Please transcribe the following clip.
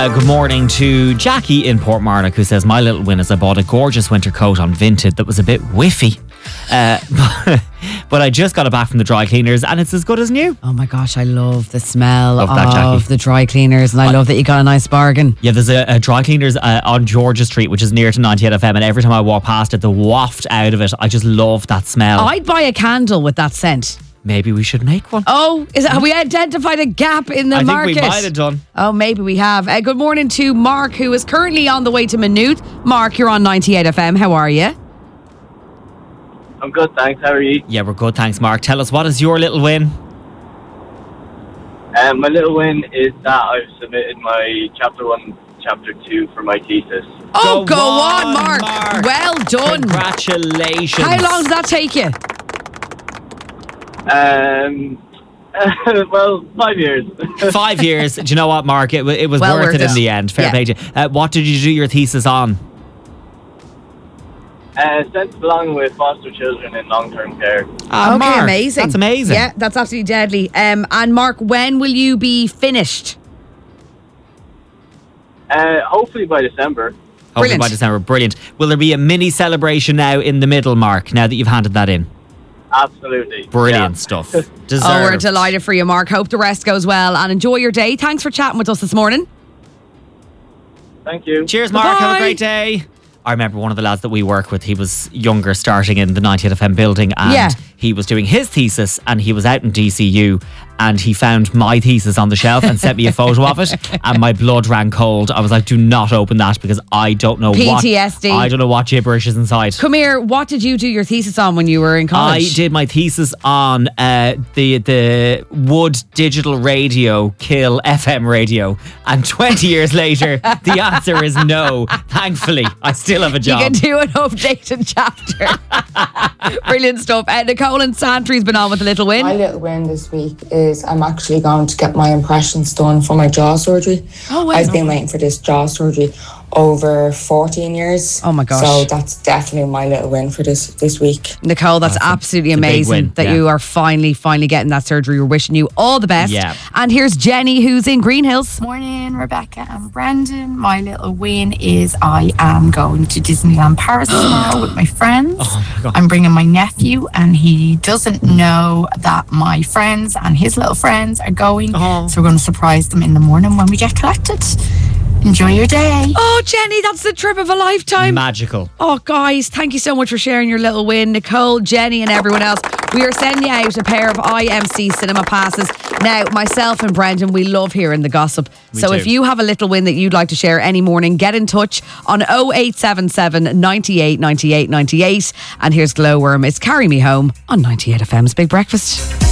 Good morning to Jackie in Portmarnock, who says, my little win is I bought a gorgeous winter coat on Vinted that was a bit whiffy. But I just got it back from the dry cleaners and it's as good as new. Oh my gosh, I love the smell that, of the dry cleaners, and I love that you got a nice bargain. Yeah, there's a dry cleaners on Georgia Street, which is near to 98 FM, and every time I walk past it, the waft out of it, I just love that smell. I'd buy a candle with that scent. Maybe we should make one. Oh, have we identified a gap in the market? I think we might have done. Oh, maybe we have. Good morning to Mark, who is currently on the way to Maynooth. Mark, you're on 98 FM. How are you? I'm good, thanks. How are you? Yeah, we're good, thanks, Mark. Tell us, what is your little win? My little win is that I've submitted my Chapter 1, Chapter 2 for my thesis. Oh, go on, Mark. Well done. Congratulations. How long does that take you? Well, 5 years. 5 years. Do you know what, Mark? It was Well worth worth it in it. the end. Fair Yeah. play to you. What did you do your thesis on? Sense belonging with foster children in long-term care. Ah, Okay, Mark, amazing. That's amazing. Yeah, that's absolutely deadly. And Mark, when will you be finished? Hopefully by December. Hopefully Brilliant. by December. Brilliant. Will there be a mini celebration now in the middle, Mark, now that you've handed that in? Absolutely. Brilliant Yeah. stuff. Oh, we're Deserved. delighted for you, Mark. Hope the rest goes well and enjoy your day. Thanks for chatting with us this morning. Thank you. Cheers, Mark. Have Bye-bye. a great day. I remember one of the lads that we work with, he was younger, starting in the 98 FM building, and Yeah. he was doing his thesis, and he was out in DCU, and he found my thesis on the shelf and sent me a photo of it, and my blood ran cold. I was like, do not open that, because I don't know PTSD. I don't know what gibberish is inside. Come here. What did you do your thesis on when you were in I college? did my thesis on the Wood Digital Radio kill FM radio, and 20 years later, the answer is no. Thankfully, I still have a You job. can do an updated chapter. Brilliant stuff. Nicole and Santry's been on with a little win. My little win this week is I'm actually going to get my impressions done for my jaw surgery. Oh, wow. I've been waiting for this jaw surgery over 14 years. Oh, my gosh. So that's definitely my little win for this week. Nicole, that's absolutely it's a big amazing win, that yeah. you are finally getting that surgery. We're wishing you all the best. Yeah. And here's Jenny, who's in Green Hills. Morning, Rebecca and Brendan. My little win is I am going to Disneyland Paris tomorrow with my friends. Oh my God. I'm bringing my nephew, and he doesn't know that my friends and his little friends are going. Oh. So we're going to surprise them in the morning when we get collected. Enjoy your day. Oh, Jenny, that's the trip of a lifetime. Magical. Oh, guys, thank you so much for sharing your little win. Nicole, Jenny, and everyone else. We are sending you out a pair of IMC cinema passes. Now, myself and Brendan, we love hearing the gossip. So too. if you have a little win that you'd like to share any morning, get in touch on 0877 98 98 98. And here's Glowworm. It's Carry Me Home on 98 FM's Big Breakfast.